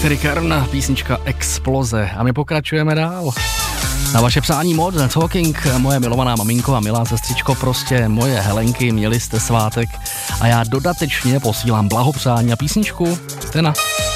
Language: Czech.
Kerry Kern, písnička Exploze. A my pokračujeme dál. Na vaše přání Modern Talking, moje milovaná maminko a milá sestřičko, prostě moje Helenky, měli jste svátek a já dodatečně posílám blahopřání a písničku Tena.